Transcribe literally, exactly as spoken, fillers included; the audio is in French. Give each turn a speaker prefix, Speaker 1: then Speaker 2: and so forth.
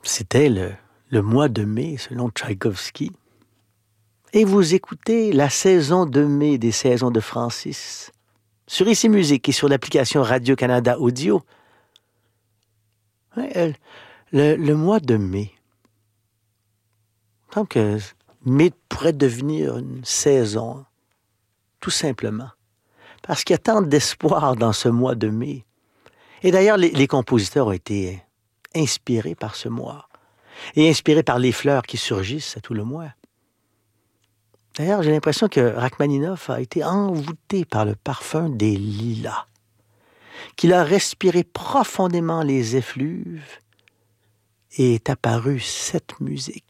Speaker 1: C'était le, le mois de mai, selon Tchaïkovski. Et vous écoutez la saison de mai des saisons de Francis sur Ici Musique et sur l'application Radio-Canada Audio. Ouais, le, le mois de mai. Il me semble que mai pourrait devenir une saison, tout simplement. Parce qu'il y a tant d'espoir dans ce mois de mai. Et d'ailleurs, les, les compositeurs ont été inspirés par ce mois. Et inspirés par les fleurs qui surgissent à tout le mois. D'ailleurs, j'ai l'impression que Rachmaninoff a été envoûté par le parfum des lilas, qu'il a respiré profondément les effluves et est apparue cette musique.